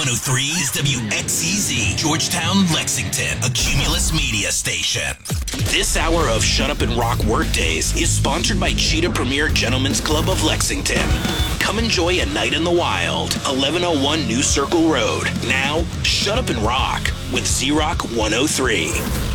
103 is WXCZ, Georgetown, Lexington, a Cumulus media station. This hour of Shut Up and Rock Workdays is sponsored by Cheetah Premier Gentlemen's Club of Lexington. Come enjoy a night in the wild, 1101 New Circle Road. Now, Shut Up and Rock with Z-Rock 103.